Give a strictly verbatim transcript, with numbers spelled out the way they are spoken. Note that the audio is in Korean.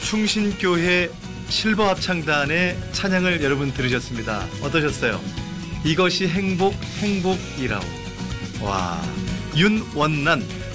충신교회 실버합창단의 찬양을 여러분 들으셨습니다. 어떠셨어요? 이것이 행복 행복이라오. 와, 윤원난